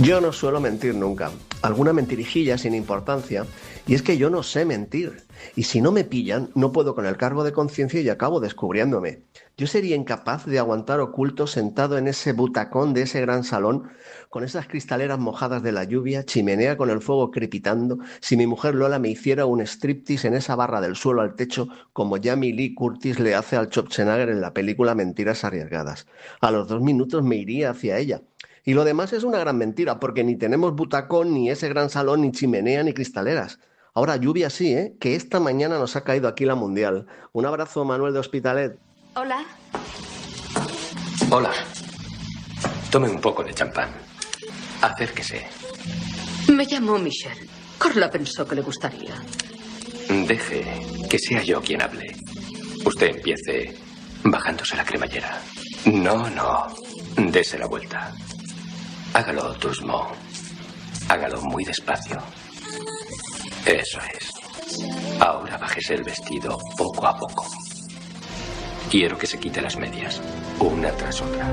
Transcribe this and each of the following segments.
Yo no suelo mentir nunca. Alguna mentirijilla sin importancia. Y es que yo no sé mentir. Y si no me pillan, no puedo con el cargo de conciencia y acabo descubriéndome. Yo sería incapaz de aguantar oculto sentado en ese butacón de ese gran salón, con esas cristaleras mojadas de la lluvia, chimenea con el fuego crepitando, si mi mujer Lola me hiciera un striptease en esa barra del suelo al techo, como Jamie Lee Curtis le hace al Schwarzenegger en la película Mentiras Arriesgadas. A los 2 minutos me iría hacia ella. Y lo demás es una gran mentira, porque ni tenemos butacón, ni ese gran salón, ni chimenea, ni cristaleras. Ahora, lluvia sí, ¿eh? Que esta mañana nos ha caído aquí la mundial. Un abrazo, Manuel de Hospitalet. Hola. Hola. Tome un poco de champán. Acérquese. Me llamo Michelle. Carla pensó que le gustaría. Deje que sea yo quien hable. Usted empiece bajándose la cremallera. No. Dese la vuelta. Hágalo, Tusmo. Hágalo muy despacio. Eso es. Ahora bájese el vestido poco a poco. Quiero que se quite las medias, una tras otra.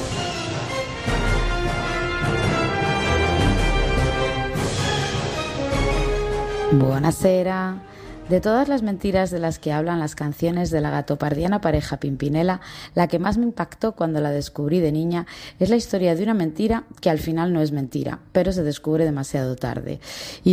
Buonasera. De todas las mentiras de las que hablan las canciones de la gatopardiana pareja Pimpinela, la que más me impactó cuando la descubrí de niña es la historia de una mentira que al final no es mentira, pero se descubre demasiado tarde. Y